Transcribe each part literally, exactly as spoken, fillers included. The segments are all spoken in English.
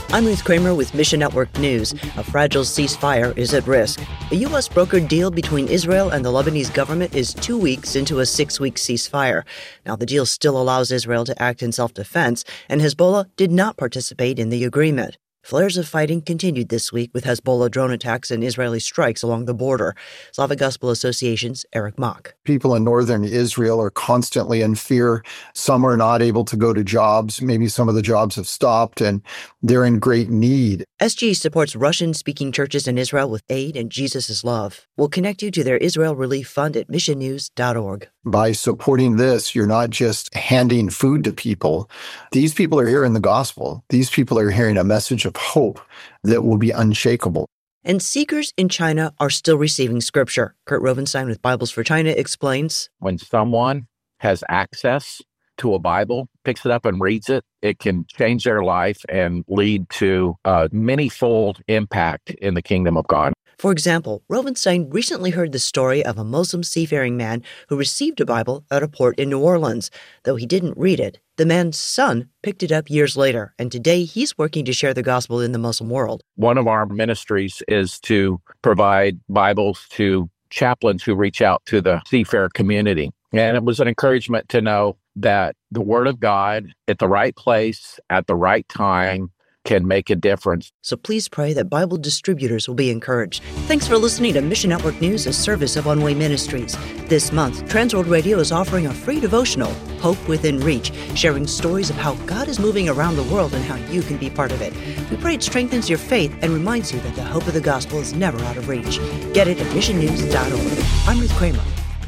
I'm Ruth Kramer with Mission Network News. A fragile ceasefire is at risk. A U S brokered deal between Israel and the Lebanese government is two weeks into a six-week ceasefire. Now, the deal still allows Israel to act in self-defense, and Hezbollah did not participate in the agreement. Flares of fighting continued this week with Hezbollah drone attacks and Israeli strikes along the border. Slavic Gospel Association's Eric Mock. People in northern Israel are constantly in fear. Some are not able to go to jobs. Maybe some of the jobs have stopped, and they're in great need. S G supports Russian-speaking churches in Israel with aid and Jesus' love. We'll connect you to their Israel Relief Fund at mission news dot org. By supporting this, you're not just handing food to people. These people are hearing the gospel. These people are hearing a message of hope that will be unshakable. And seekers in China are still receiving scripture. Kurt Rovenstein with Bibles for China explains. When someone has access to a Bible, picks it up and reads it, it can change their life and lead to a many-fold impact in the kingdom of God. For example, Rovenstein recently heard the story of a Muslim seafaring man who received a Bible at a port in New Orleans. Though he didn't read it, the man's son picked it up years later, and today he's working to share the gospel in the Muslim world. One of our ministries is to provide Bibles to chaplains who reach out to the seafarer community. And it was an encouragement to know that the Word of God at the right place, at the right time, can make a difference. So please pray that Bible distributors will be encouraged. Thanks for listening to Mission Network News, a service of One Way Ministries. This month, Transworld Radio is offering a free devotional, Hope Within Reach, sharing stories of how God is moving around the world and how you can be part of it. We pray it strengthens your faith and reminds you that the hope of the gospel is never out of reach. Get it at mission news dot org. I'm Ruth Kramer.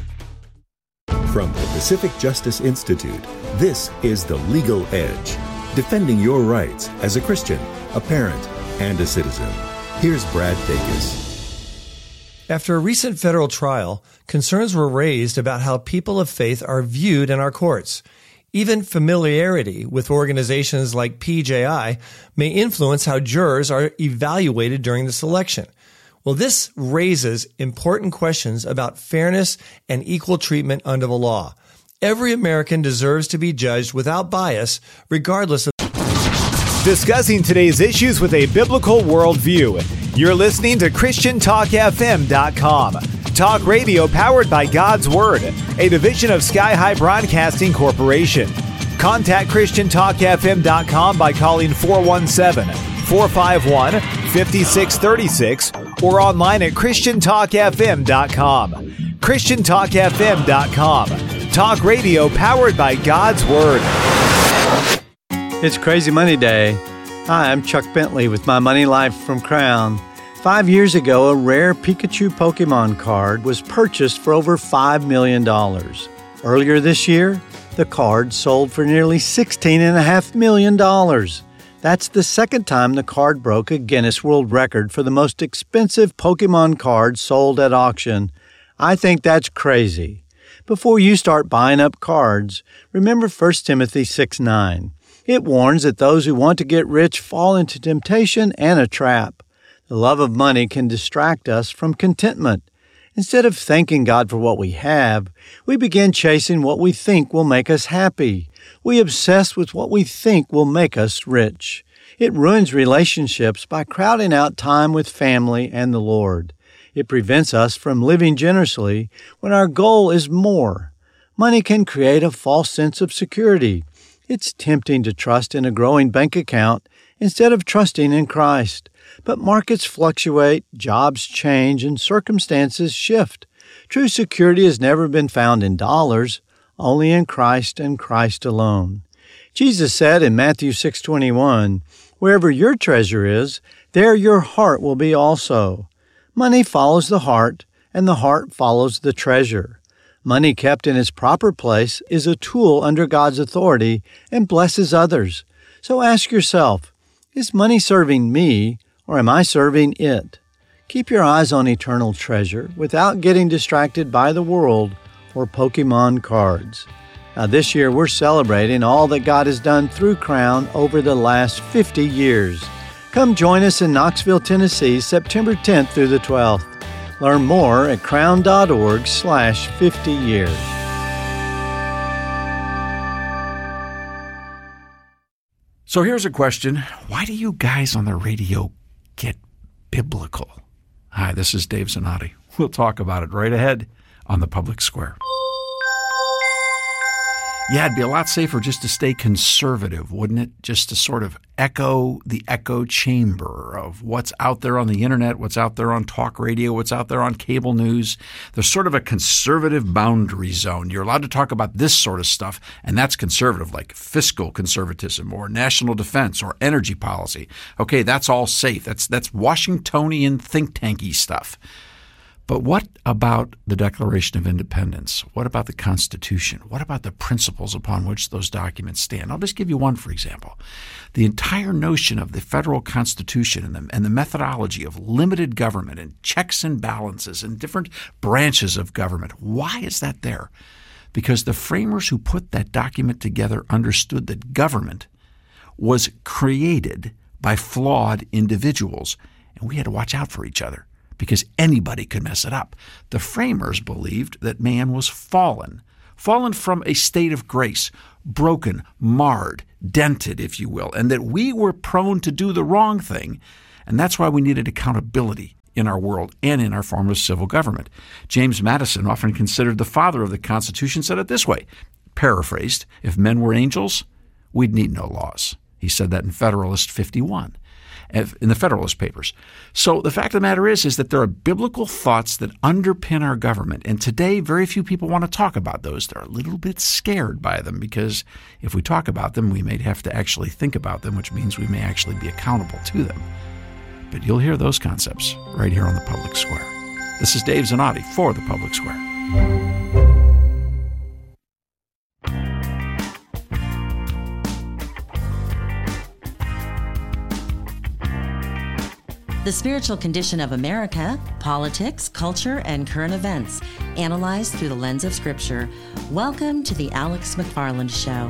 From the Pacific Justice Institute, this is The Legal Edge, defending your rights as a Christian, a parent, and a citizen. Here's Brad Dacus. After a recent federal trial, concerns were raised about how people of faith are viewed in our courts. Even familiarity with organizations like P J I may influence how jurors are evaluated during the selection. Well, this raises important questions about fairness and equal treatment under the law. Every American deserves to be judged without bias, regardless of... Discussing today's issues with a biblical worldview. You're listening to Christian Talk F M dot com. Talk radio powered by God's Word, a division of Sky High Broadcasting Corporation. Contact Christian Talk F M dot com by calling four one seven, four five one, five six three six or online at Christian Talk F M dot com. Christian Talk F M dot com. Talk radio powered by God's Word. It's Crazy Money Day. Hi, I'm Chuck Bentley with My Money Life from Crown. Five years ago, a rare Pikachu Pokemon card was purchased for over five million dollars. Earlier this year, the card sold for nearly sixteen point five million dollars. That's the second time the card broke a Guinness World Record for the most expensive Pokemon card sold at auction. I think that's crazy. Before you start buying up cards, remember First Timothy six nine. It warns that those who want to get rich fall into temptation and a trap. The love of money can distract us from contentment. Instead of thanking God for what we have, we begin chasing what we think will make us happy. We obsess with what we think will make us rich. It ruins relationships by crowding out time with family and the Lord. It prevents us from living generously when our goal is more. Money can create a false sense of security. It's tempting to trust in a growing bank account instead of trusting in Christ. But markets fluctuate, jobs change, and circumstances shift. True security has never been found in dollars, only in Christ and Christ alone. Jesus said in Matthew six twenty-one, "Wherever your treasure is, there your heart will be also." Money follows the heart, and the heart follows the treasure. Money kept in its proper place is a tool under God's authority and blesses others. So ask yourself, is money serving me, or am I serving it? Keep your eyes on eternal treasure without getting distracted by the world or Pokemon cards. Now this year we're celebrating all that God has done through Crown over the last fifty years. Come join us in Knoxville, Tennessee, September tenth through the twelfth. Learn more at crown.org slash 50 years. So here's a question. Why do you guys on the radio get biblical? Hi, this is Dave Zanotti. We'll talk about it right ahead on The Public Square. Yeah, it'd be a lot safer just to stay conservative, wouldn't it? Just to sort of echo the echo chamber of what's out there on the internet, what's out there on talk radio, what's out there on cable news. There's sort of a conservative boundary zone. You're allowed to talk about this sort of stuff, and that's conservative, like fiscal conservatism or national defense or energy policy. Okay, that's all safe. That's that's Washingtonian think tanky stuff. But what about the Declaration of Independence? What about the Constitution? What about the principles upon which those documents stand? I'll just give you one, for example. The entire notion of the federal Constitution and the, and the methodology of limited government and checks and balances and different branches of government. Why is that there? Because the framers who put that document together understood that government was created by flawed individuals, and we had to watch out for each other, because anybody could mess it up. The framers believed that man was fallen, fallen from a state of grace, broken, marred, dented, if you will, and that we were prone to do the wrong thing, and that's why we needed accountability in our world and in our form of civil government. James Madison, often considered the father of the Constitution, said it this way, paraphrased, if men were angels, we'd need no laws. He said that in Federalist fifty-one. In the Federalist Papers. So the fact of the matter is, is that there are biblical thoughts that underpin our government. And today, very few people want to talk about those. They're a little bit scared by them because if we talk about them, we may have to actually think about them, which means we may actually be accountable to them. But you'll hear those concepts right here on The Public Square. This is Dave Zanotti for The Public Square. The spiritual condition of America, politics, culture, and current events, analyzed through the lens of Scripture. Welcome to the Alex McFarland Show.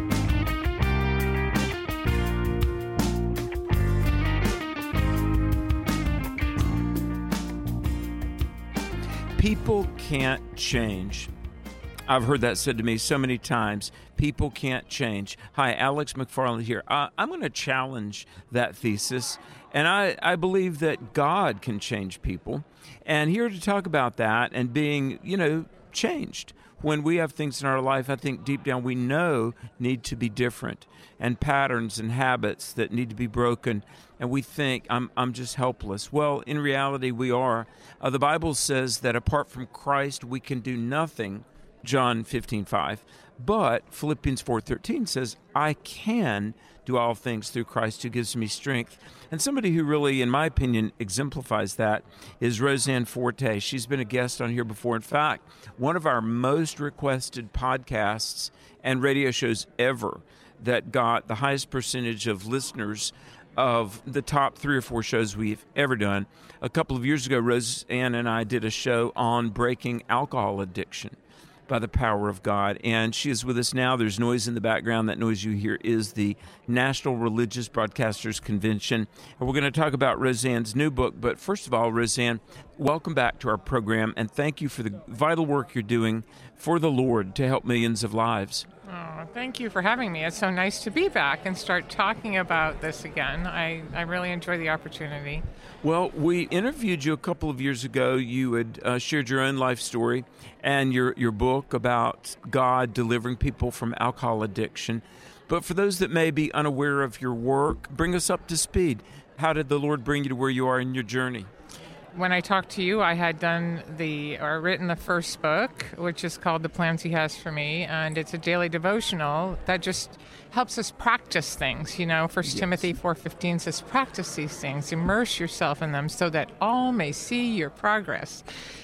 People can't change. I've heard that said to me so many times. People can't change. Hi, Alex McFarland here. Uh, I'm going to challenge that thesis. And I, I believe that God can change people. And here to talk about that and being, you know, changed. When we have things in our life, I think deep down we know need to be different. And patterns and habits that need to be broken. And we think, I'm I'm just helpless. Well, in reality, we are. Uh, the Bible says that apart from Christ, we can do nothing. John fifteen five. But Philippians four thirteen says, I can do all things through Christ who gives me strength. And somebody who really, in my opinion, exemplifies that is Roseanne Forte. She's been a guest on here before. In fact, one of our most requested podcasts and radio shows ever that got the highest percentage of listeners of the top three or four shows we've ever done. A couple of years ago, Roseanne and I did a show on breaking alcohol addiction by the power of God. And she is with us now. There's noise in the background. That noise you hear is the National Religious Broadcasters Convention. And we're going to talk about Roseanne's new book. But first of all, Roseanne, welcome back to our program. And thank you for the vital work you're doing for the Lord to help millions of lives. Oh, thank you for having me. It's so nice to be back and start talking about this again. I, I really enjoy the opportunity. Well, we interviewed you a couple of years ago. You had uh, shared your own life story and your, your book about God delivering people from alcohol addiction. But for those that may be unaware of your work, bring us up to speed. How did the Lord bring you to where you are in your journey? When I talked to you, I had done the, or written the first book, which is called The Plans He Has for Me, and it's a daily devotional that just helps us practice things. You know, First yes. Timothy four fifteen says, practice these things, immerse yourself in them so that all may see your progress.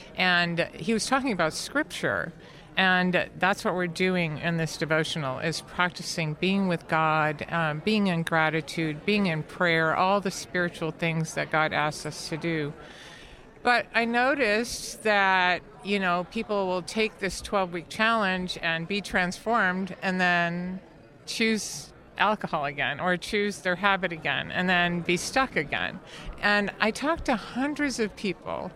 And he was talking about Scripture, and that's what we're doing in this devotional, is practicing being with God, um, being in gratitude, being in prayer, all the spiritual things that God asks us to do. But I noticed that, you know, people will take this twelve-week challenge and be transformed and then choose alcohol again or choose their habit again and then be stuck again. And I talked to hundreds of people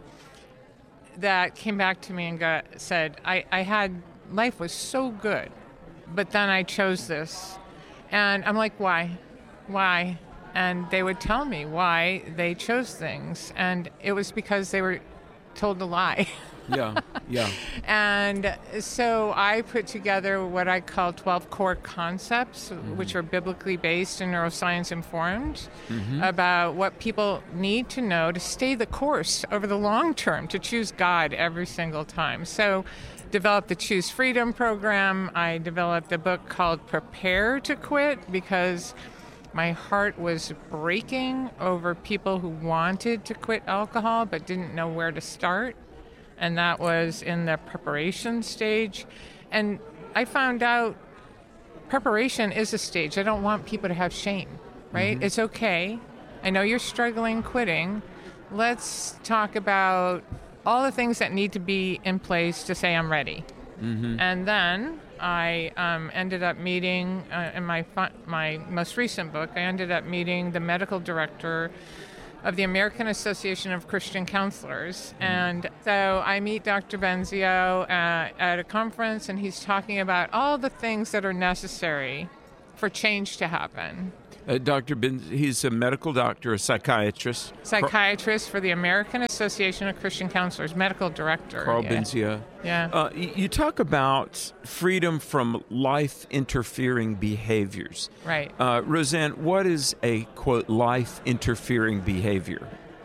that came back to me and got, said, I, I had, life was so good, but then I chose this. And I'm like, why? why. And they would tell me why they chose things. And it was because they were told to lie. Yeah, yeah. And so I put together what I call twelve core concepts, mm-hmm. which are biblically based and neuroscience informed, mm-hmm. about what people need to know to stay the course over the long term, to choose God every single time. So developed the Choose Freedom program. I developed a book called Prepare to Quit, because my heart was breaking over people who wanted to quit alcohol but didn't know where to start. And that was in the preparation stage. And I found out preparation is a stage. I don't want people to have shame, right? Mm-hmm. It's okay. I know you're struggling quitting. Let's talk about all the things that need to be in place to say I'm ready. Mm-hmm. And then I um, ended up meeting, uh, in my my most recent book, I ended up meeting the medical director of the American Association of Christian Counselors. Mm. And so I meet Doctor Benzio at, at a conference, and he's talking about all the things that are necessary for change to happen. Uh, Doctor Ben, he's a medical doctor, a psychiatrist. Psychiatrist for the American Association of Christian Counselors, medical director. Carl yeah. Benzio. Yeah. Uh, you talk about freedom from life-interfering behaviors. Right. Uh, Roseanne, what is a, quote, life-interfering behavior?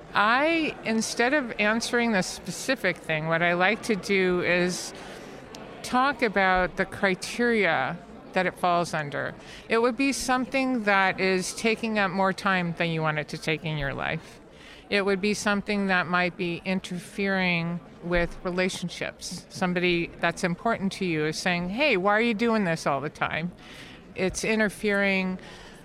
I, instead of answering the specific thing, what I like to do is talk about the criteria that it falls under. It would be something that is taking up more time than you want it to take in your life. It would be something that might be interfering with relationships. Somebody that's important to you is saying, hey, why are you doing this all the time? It's interfering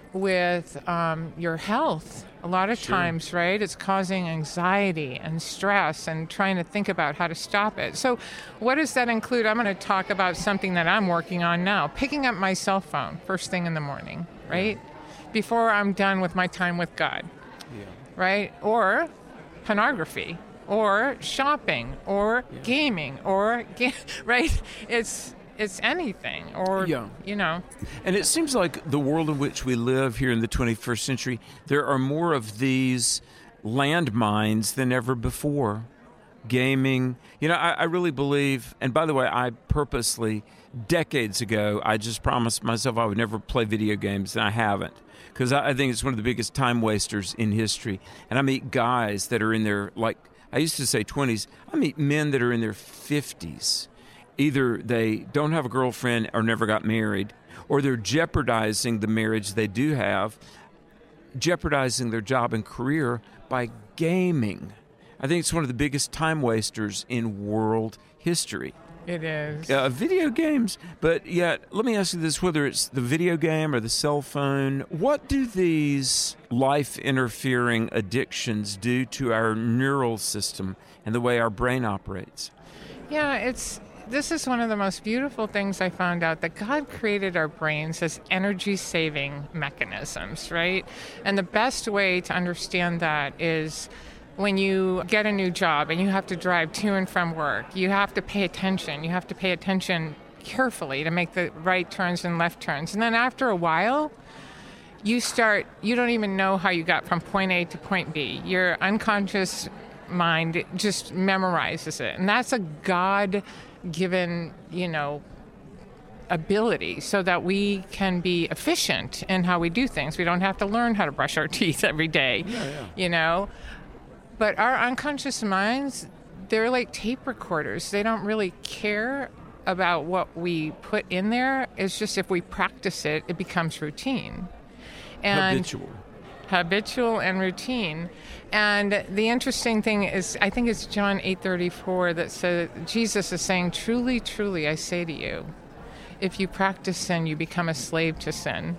with um, your health. A lot of sure. times, right? It's causing anxiety and stress and trying to think about how to stop it. So what does that include? I'm going to talk about something that I'm working on now. Picking up my cell phone first thing in the morning, right? Yeah. Before I'm done with my time with God, yeah. right? Or pornography, or shopping, or yeah. gaming, or, ga- right? It's... It's anything, or, yeah. you know. And it seems like the world in which we live here in the twenty-first century, there are more of these landmines than ever before. Gaming. You know, I, I really believe, and by the way, I purposely, decades ago, I just promised myself I would never play video games, and I haven't. Because I, I think it's one of the biggest time wasters in history. And I meet guys that are in their, like, I used to say twenties, I meet men that are in their fifties. Either they don't have a girlfriend or never got married, or they're jeopardizing the marriage they do have, jeopardizing their job and career by gaming. I think it's one of the biggest time wasters in world history. It is. Uh, video games, but yet, let me ask you this, whether it's the video game or the cell phone, what do these life-interfering addictions do to our neural system and the way our brain operates? Yeah, it's... This is one of the most beautiful things I found out, that God created our brains as energy-saving mechanisms, right? And the best way to understand that is when you get a new job and you have to drive to and from work, you have to pay attention. You have to pay attention carefully to make the right turns and left turns. And then after a while, you start, you don't even know how you got from point A to point B. Your unconscious mind just memorizes it. And that's a God given, you know, ability so that we can be efficient in how we do things. We don't have to learn how to brush our teeth every day, yeah, yeah. you know. But our unconscious minds, they're like tape recorders. They don't really care about what we put in there. It's just if we practice it, it becomes routine. And habitual. Habitual and routine. And the interesting thing is, I think it's John eight thirty-four that says, Jesus is saying, truly, truly, I say to you, if you practice sin, you become a slave to sin.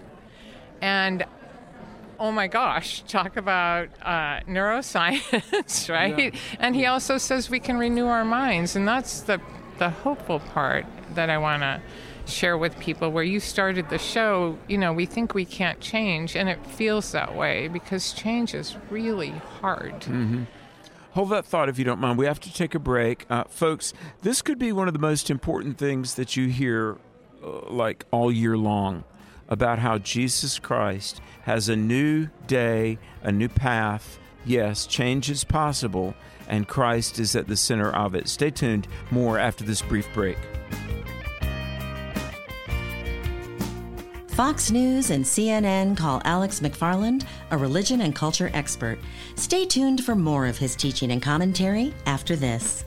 And oh my gosh, talk about uh, neuroscience, right? Yeah. And he also says we can renew our minds. And that's the, the hopeful part that I want to share with people, where you started the show. You know, we think we can't change, and it feels that way because change is really hard. Mm-hmm. Hold that thought if you don't mind. We have to take a break. Uh, folks, this could be one of the most important things that you hear uh, like all year long. about how Jesus Christ has a new day, a new path. Yes, change is possible, and Christ is at the center of it. Stay tuned. More after this brief break. Fox News and C N N call Alex McFarland a religion and culture expert. Stay tuned for more of his teaching and commentary after this.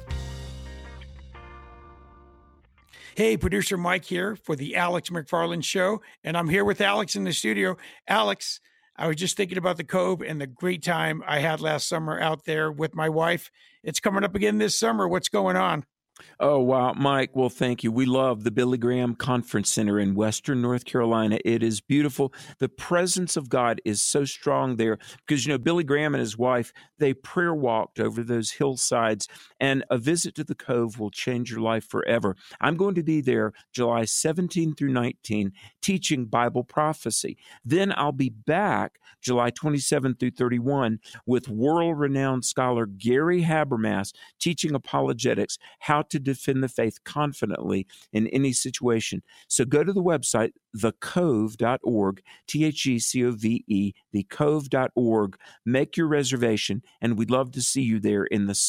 Hey, producer Mike here for the Alex McFarland Show, and I'm here with Alex in the studio. Alex, I was just thinking about the Cove and the great time I had last summer out there with my wife. It's coming up again this summer. What's going on? Oh, wow, Mike. Well, thank you. We love the Billy Graham Conference Center in Western North Carolina. It is beautiful. The presence of God is so strong there because, you know, Billy Graham and his wife, they prayer walked over those hillsides, and a visit to the Cove will change your life forever. I'm going to be there July seventeenth through nineteenth teaching Bible prophecy. Then I'll be back July twenty-seventh through thirty-first with world-renowned scholar Gary Habermas teaching apologetics, how to defend the faith confidently in any situation. So go to the website, the cove dot org, T H E C O V E, the cove dot org. Make your reservation, and we'd love to see you there in the